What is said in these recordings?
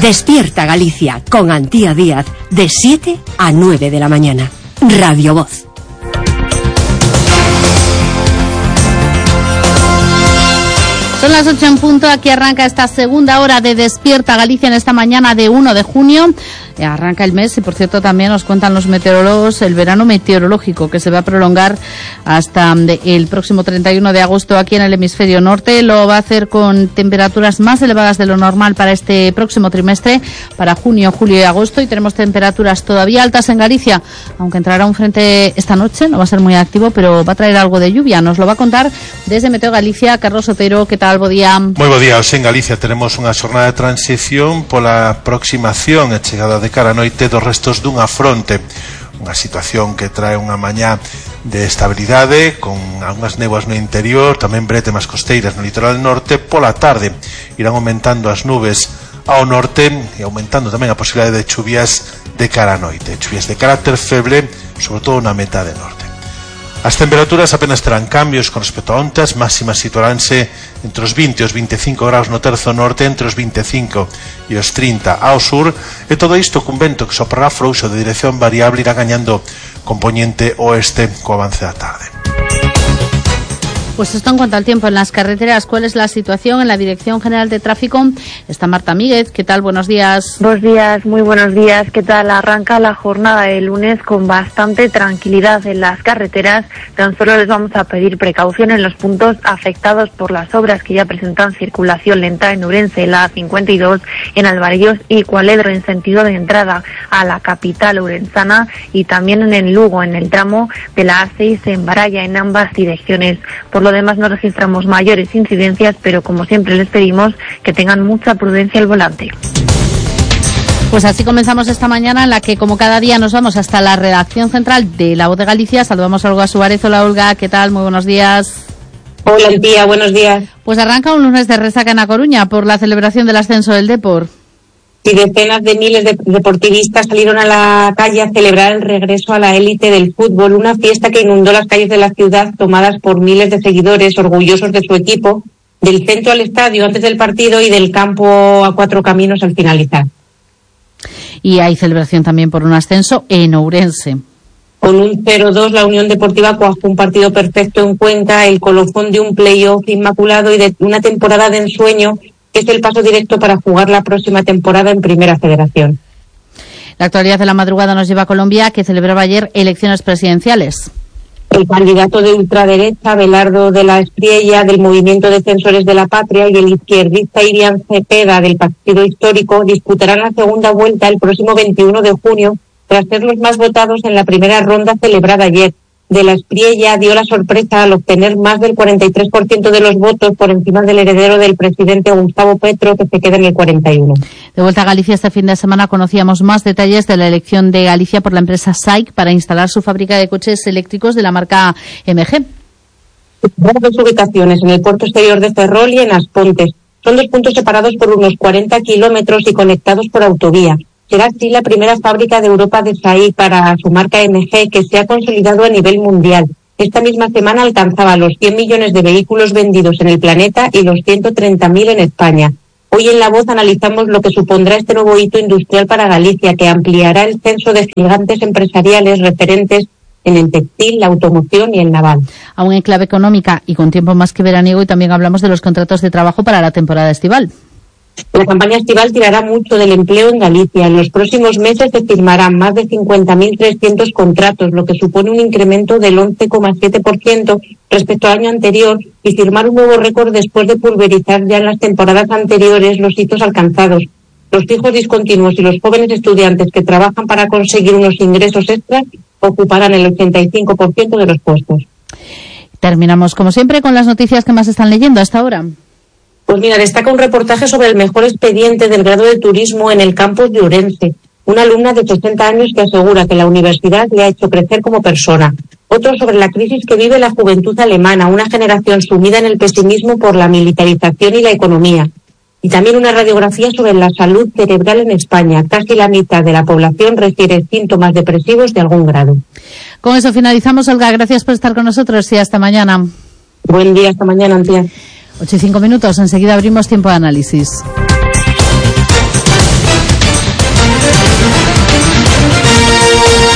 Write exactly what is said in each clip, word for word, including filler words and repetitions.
Despierta Galicia con Antía Díaz de siete a nueve de la mañana. Radio Voz. Son las ocho en punto, aquí arranca esta segunda hora de Despierta Galicia en esta mañana de uno de junio. Arranca el mes y, por cierto, también nos cuentan los meteorólogos el verano meteorológico que se va a prolongar hasta el próximo treinta y uno de agosto aquí en el hemisferio norte. Lo va a hacer con temperaturas más elevadas de lo normal para este próximo trimestre, para junio, julio y agosto, y tenemos temperaturas todavía altas en Galicia, aunque entrará un frente esta noche, no va a ser muy activo, pero va a traer algo de lluvia. Nos lo va a contar desde Meteo Galicia Carlos Otero. ¿Qué tal? Bo día. Moi bo día. Hoxe en Galicia tenemos unha xornada de transición pola aproximación e chegada de cara a noite dos restos dunha fronte, unha situación que trae unha mañá de estabilidade con algunhas néboas no interior, tamén brétemas costeiras no litoral norte. Pola tarde irán aumentando as nubes ao norte e aumentando tamén a posibilidade de chuvias de cara a noite, chuvias de carácter feble, sobre todo na metade norte. As temperaturas apenas terán cambios con respecto a onte, as máximas situaránse entre os vinte e os veinticinco graus no terzo norte, entre os veinticinco e os trinta ao sur, e todo isto cun vento que soprará frouxo de dirección variable, irá gañando componente oeste co avance da tarde. Pues esto en cuanto al tiempo en las carreteras. ¿Cuál es la situación en la Dirección General de Tráfico? Está Marta Míguez. ¿Qué tal? Buenos días. Buenos días, muy buenos días. ¿Qué tal? Arranca la jornada de lunes con bastante tranquilidad en las carreteras. Tan solo les vamos a pedir precaución en los puntos afectados por las obras que ya presentan circulación lenta en Ourense, la A cincuenta y dos, en Alvarellos y Cualedro en sentido de entrada a la capital ourensana, y también en el Lugo, en el tramo de la A seis en Baralla, en ambas direcciones. Por lo demás no registramos mayores incidencias, pero como siempre les pedimos que tengan mucha prudencia al volante. Pues así comenzamos esta mañana, en la que, como cada día, nos vamos hasta la redacción central de La Voz de Galicia. Saludamos a Olga Suárez. Hola, Olga, ¿qué tal? Muy buenos días. Hola, Antía, buenos días. Pues arranca un lunes de resaca en A Coruña por la celebración del ascenso del Depor. Y decenas de miles de deportivistas salieron a la calle a celebrar el regreso a la élite del fútbol, una fiesta que inundó las calles de la ciudad, tomadas por miles de seguidores orgullosos de su equipo, del centro al estadio antes del partido y del campo a Cuatro Caminos al finalizar. Y hay celebración también por un ascenso en Ourense. Con un cero dos, la Unión Deportiva cuajó un partido perfecto en Cuenca, el colofón de un playoff inmaculado y de una temporada de ensueño, que es el paso directo para jugar la próxima temporada en Primera Federación. La actualidad de la madrugada nos lleva a Colombia, que celebraba ayer elecciones presidenciales. El candidato de ultraderecha, Abelardo de la Espriella, del Movimiento Defensores de la Patria, y el izquierdista Irian Cepeda, del Partido Histórico, disputarán la segunda vuelta el próximo veintiuno de junio, tras ser los más votados en la primera ronda celebrada ayer. De la Espriella dio la sorpresa al obtener más del cuarenta y tres por ciento de los votos, por encima del heredero del presidente Gustavo Petro, que se queda en el cuarenta y uno. De vuelta a Galicia, este fin de semana conocíamos más detalles de la elección de Galicia por la empresa S A I C para instalar su fábrica de coches eléctricos de la marca M G. Dos ubicaciones, en el puerto exterior de Ferrol y en Aspontes. Son dos puntos separados por unos cuarenta kilómetros y conectados por autovía. Será así la primera fábrica de Europa de S A I para su marca M G, que se ha consolidado a nivel mundial. Esta misma semana alcanzaba los cien millones de vehículos vendidos en el planeta y los ciento treinta mil en España. Hoy en La Voz analizamos lo que supondrá este nuevo hito industrial para Galicia, que ampliará el censo de gigantes empresariales referentes en el textil, la automoción y el naval. Aún en clave económica y con tiempo más que veraniego, y también hablamos de los contratos de trabajo para la temporada estival. La campaña estival tirará mucho del empleo en Galicia. En los próximos meses se firmarán más de cincuenta mil trescientos contratos, lo que supone un incremento del once coma siete por ciento respecto al año anterior, y firmar un nuevo récord después de pulverizar ya en las temporadas anteriores los hitos alcanzados. Los fijos discontinuos y los jóvenes estudiantes que trabajan para conseguir unos ingresos extras ocuparán el ochenta y cinco por ciento de los puestos. Terminamos, como siempre, con las noticias que más están leyendo hasta ahora. Pues mira, destaca un reportaje sobre el mejor expediente del grado de turismo en el campus de Ourense. Una alumna de sesenta años que asegura que la universidad le ha hecho crecer como persona. Otro sobre la crisis que vive la juventud alemana, una generación sumida en el pesimismo por la militarización y la economía. Y también una radiografía sobre la salud cerebral en España. Casi la mitad de la población refiere síntomas depresivos de algún grado. Con eso finalizamos, Olga. Gracias por estar con nosotros y hasta mañana. Buen día, hasta mañana, Antía. ocho y cinco minutos, enseguida abrimos tiempo de análisis.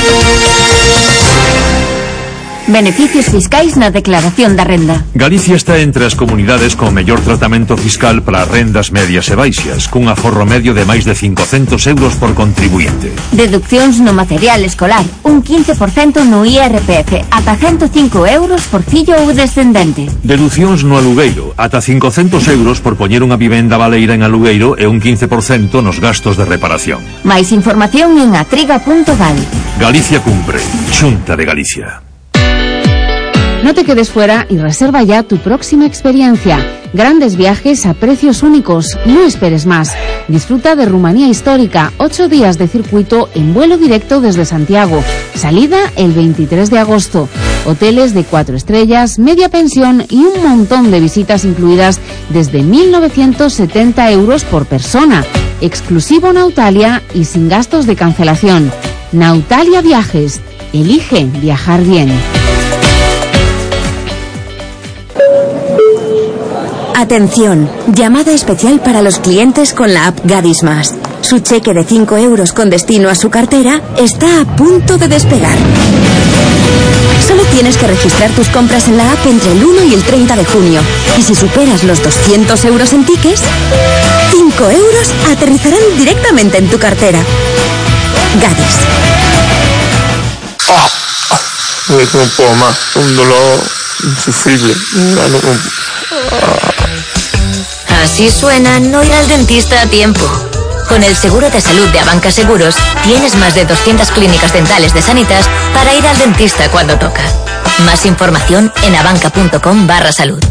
Beneficios fiscais na declaración da renda. Galicia está entre as comunidades con mellor tratamento fiscal para rendas medias e baixas, cun aforro medio de máis de cincocentos euros por contribuinte. Deduccións no material escolar, un quince por cento no I R P F, ata ciento cinco euros por fillo ou descendente. Deducións no alugueiro, ata cincocentos euros por poñer unha vivenda baleira en alugueiro e un quince por cento nos gastos de reparación. Máis información en atriga punto gal. Galicia cumpre. Xunta de Galicia. No te quedes fuera y reserva ya tu próxima experiencia. Grandes viajes a precios únicos. No esperes más. Disfruta de Rumanía histórica. Ocho días de circuito en vuelo directo desde Santiago. Salida el veintitrés de agosto. Hoteles de cuatro estrellas, media pensión y un montón de visitas incluidas desde mil novecientos setenta euros por persona. Exclusivo Nautalia y sin gastos de cancelación. Nautalia Viajes. Elige viajar bien. Atención, llamada especial para los clientes con la app Gadis Más. Su cheque de cinco euros con destino a su cartera está a punto de despegar. Solo tienes que registrar tus compras en la app entre el uno y el treinta de junio. Y si superas los doscientos euros en tickets, cinco euros aterrizarán directamente en tu cartera. Gadis. Ah, no puedo más, un dolor insufrible. No, no, no. Ah. Así suena no ir al dentista a tiempo. Con el seguro de salud de Abanca Seguros, tienes más de doscientas clínicas dentales de Sanitas para ir al dentista cuando toca. Más información en abanca.com barra salud.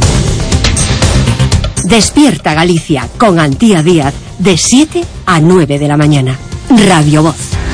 Despierta Galicia con Antía Díaz de siete a nueve de la mañana. Radio Voz.